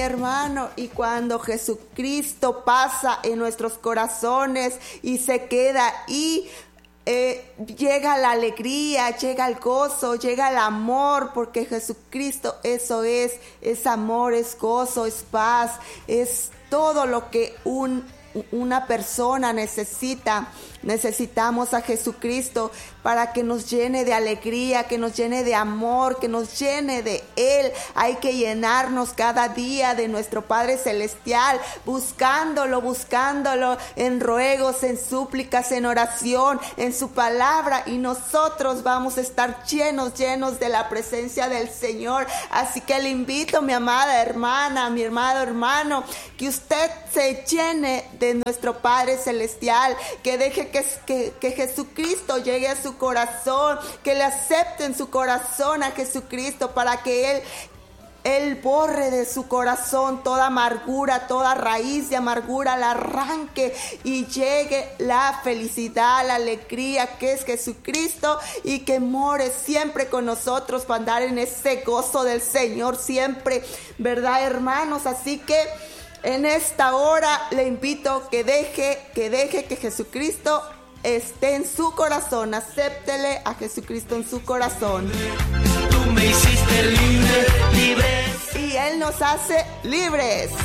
hermano, y cuando Jesucristo pasa en nuestros corazones y se queda ahí, llega la alegría, llega el gozo, llega el amor, porque Jesucristo eso es amor, es gozo, es paz, es todo lo que una persona necesita. Necesitamos a Jesucristo para que nos llene de alegría, que nos llene de amor, que nos llene de Él. Hay que llenarnos cada día de nuestro Padre Celestial, buscándolo en ruegos, en súplicas, en oración, en su palabra, y nosotros vamos a estar llenos de la presencia del Señor. Así que le invito, mi amada hermana, mi amado hermano, que usted se llene de nuestro Padre Celestial, que deje que Jesucristo llegue a su corazón, que le acepte en su corazón a Jesucristo, para que Él borre de su corazón toda amargura, toda raíz de amargura, la arranque y llegue la felicidad, la alegría que es Jesucristo, y que more siempre con nosotros para andar en ese gozo del Señor siempre, ¿verdad, hermanos? Así que en esta hora le invito que deje que Jesucristo esté en su corazón. Acéptele a Jesucristo en su corazón. Tú me hiciste libre. Y Él nos hace libres.